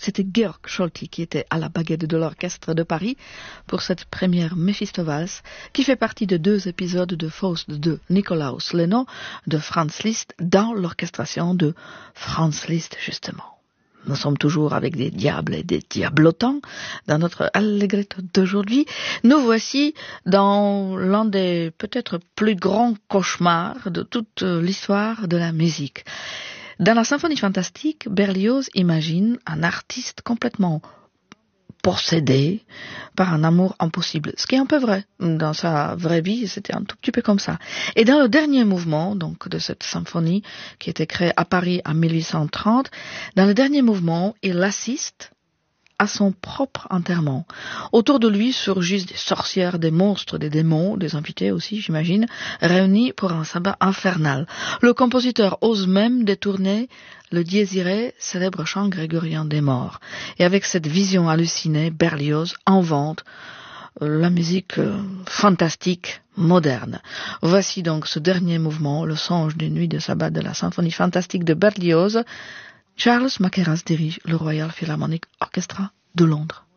C'était Georg Scholti qui était à la baguette de l'orchestre de Paris pour cette première Mephisto-Valse qui fait partie de 2 épisodes de Faust de Nikolaus Leno de Franz Liszt dans l'orchestration de Franz Liszt justement. Nous sommes toujours avec des diables et des diablotants dans notre allegretto d'aujourd'hui. Nous voici dans l'un des peut-être plus grands cauchemars de toute l'histoire de la musique. Dans la symphonie fantastique, Berlioz imagine un artiste complètement possédé par un amour impossible, ce qui est un peu vrai. Dans sa vraie vie, c'était un tout petit peu comme ça. Et dans le dernier mouvement, donc, de cette symphonie, qui était créée à Paris en 1830, dans le dernier mouvement, il assiste à son propre enterrement. Autour de lui surgissent des sorcières, des monstres, des démons, des invités aussi, j'imagine, réunis pour un sabbat infernal. Le compositeur ose même détourner le dies irae, célèbre chant grégorien des morts. Et avec cette vision hallucinée, Berlioz invente la musique fantastique moderne. Voici donc ce dernier mouvement, le songe des nuits de sabbat de la symphonie fantastique de Berlioz. Charles Mackerras dirige le Royal Philharmonic Orchestra de Londres.